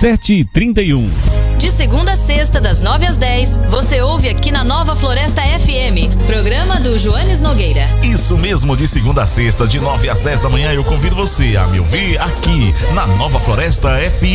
7h31. De segunda a sexta, das 9 às 10, você ouve aqui na Nova Floresta FM, programa do Joanes Nogueira. Isso mesmo, de segunda a sexta, de 9 às 10 da manhã, eu convido você a me ouvir aqui na Nova Floresta FM.